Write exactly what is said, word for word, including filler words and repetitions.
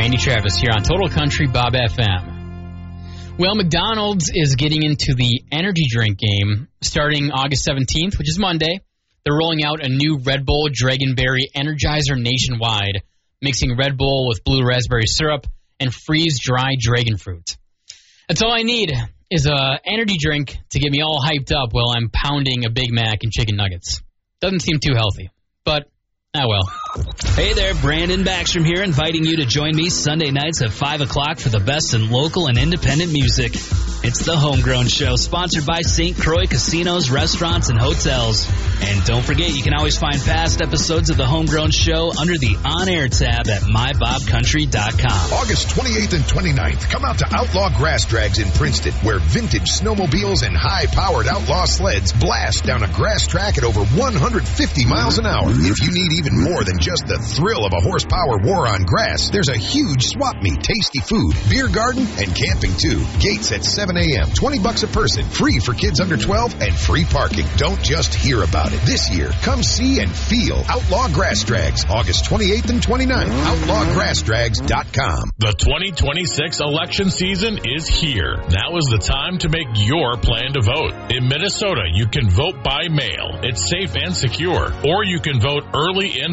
Randy Travis here on Total Country Bob F M. Well, McDonald's is getting into the energy drink game starting August seventeenth, which is Monday. They're rolling out a new Red Bull Dragonberry Energizer nationwide, mixing Red Bull with blue raspberry syrup and freeze-dried dragon fruit. That's all I need is a energy drink to get me all hyped up while I'm pounding a Big Mac and chicken nuggets. Doesn't seem too healthy, but ah well. Hey there, Brandon Backstrom here, inviting you to join me Sunday nights at five o'clock for the best in local and independent music. It's the Homegrown Show, sponsored by Saint Croix Casinos, Restaurants, and Hotels. And don't forget, you can always find past episodes of the Homegrown Show under the On-Air tab at my bob country dot com. August twenty-eighth and twenty-ninth, come out to Outlaw Grass Drags in Princeton, where vintage snowmobiles and high-powered Outlaw sleds blast down a grass track at over one hundred fifty miles an hour. If you need even more than just the thrill of a horsepower war on grass, there's a huge swap meet, tasty food, beer garden, and camping too. Gates at seven a.m., twenty bucks a person, free for kids under twelve, and free parking. Don't just hear about it. This year, come see and feel Outlaw Grass Drags, August twenty-eighth and twenty-ninth, outlaw grass drags dot com. The twenty twenty-six election season is here. Now is the time to make your plan to vote. In Minnesota, you can vote by mail. It's safe and secure. Or you can vote early in